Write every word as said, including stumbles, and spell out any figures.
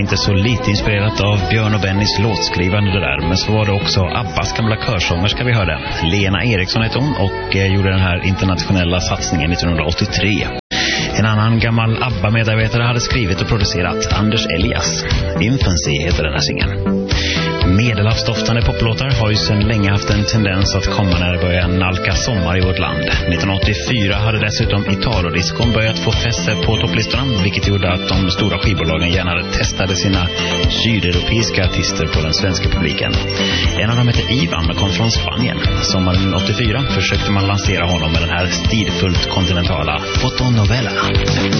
inte så lite inspirerat av Björn och Bennys låtskrivande det där. Men så var det också Abbas gamla körsångerska vi hörde. Lena Eriksson hette hon och eh, gjorde den här internationella satsningen nittonhundraåttiotre. En annan gammal ABBA-medarbetare hade skrivit och producerat, Anders Elias. Infancy heter den här singeln. Medelhavsdoftande poplåtar har ju sedan länge haft en tendens att komma när det börjar nalka sommar i vårt land. nittonhundraåttiofyra hade dessutom Italo-diskon börjat få fäste på topplistorna, vilket gjorde att de stora skivbolagen gärna testade sina sydeuropeiska artister på den svenska publiken. En av dem heter Ivan och kom från Spanien. Sommaren åttiofyra försökte man lansera honom med den här stilfullt kontinentala Fotonovella.